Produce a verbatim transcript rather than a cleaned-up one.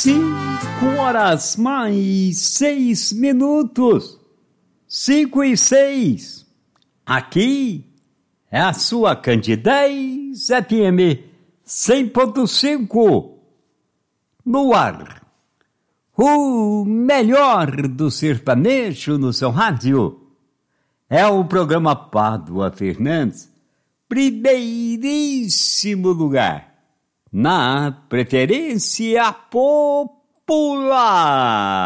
Cinco horas mais seis minutos. Cinco e seis. Aqui é a sua Candidez F M cem ponto cinco. No ar. O melhor do sertanejo no seu rádio. É o programa Pádua Fernandes. Primeiríssimo lugar. Na preferência popular.